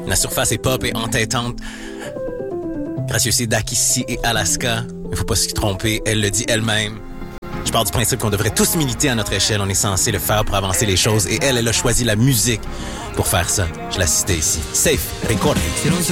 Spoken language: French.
La surface est pop et entêtante. Gracieuseté d'Akissi et Alaska. Il ne faut pas s'y tromper, elle le dit elle-même. Je pars du principe qu'on devrait tous militer à notre échelle. On est censé le faire pour avancer les choses. Et elle a choisi la musique pour faire ça. Je la citais ici. Safe Recording.